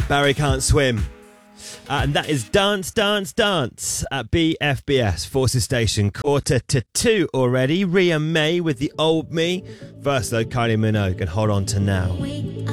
Barry Can't Swim. And that is Dance, Dance, Dance at BFBS, Forces Station. 1:45 already. Ria May with The Old Me. First though, Kylie Minogue and Hold On To Now.